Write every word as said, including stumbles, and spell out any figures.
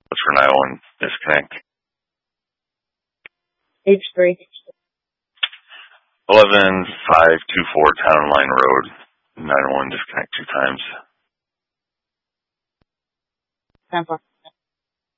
What's for nine one disconnect? Page three. eleven five two four Town Line Road. nine one disconnect two times. ten four.